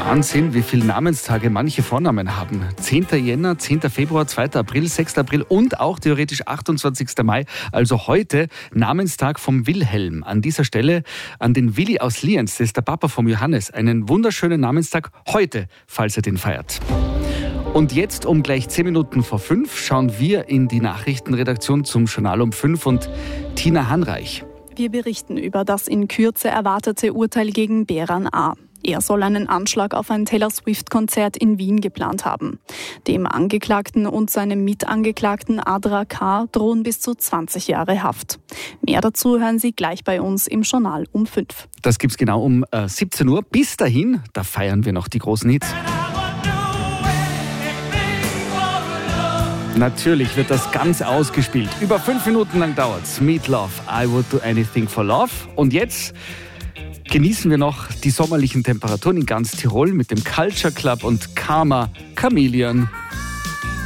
Wahnsinn, wie viele Namenstage manche Vornamen haben. 10. Jänner, 10. Februar, 2. April, 6. April und auch theoretisch 28. Mai. Also heute Namenstag vom Wilhelm. An dieser Stelle an den Willi aus Lienz, das ist der Papa vom Johannes. Einen wunderschönen Namenstag heute, falls er den feiert. Und jetzt um gleich 10 Minuten vor 5 schauen wir in die Nachrichtenredaktion zum Journal um 5 und Tina Hanreich. Wir berichten über das in Kürze erwartete Urteil gegen Beran A. Er soll einen Anschlag auf ein Taylor Swift-Konzert in Wien geplant haben. Dem Angeklagten und seinem Mitangeklagten Adra K. drohen bis zu 20 Jahre Haft. Mehr dazu hören Sie gleich bei uns im Journal um 5. Das gibt's genau um 17 Uhr. Bis dahin, da feiern wir noch die großen Hits. Natürlich wird das ganz ausgespielt. Über 5 Minuten lang dauert's. Meat Love, I Would Do Anything for Love. Und jetzt genießen wir noch die sommerlichen Temperaturen in ganz Tirol mit dem Culture Club und Karma Chameleon.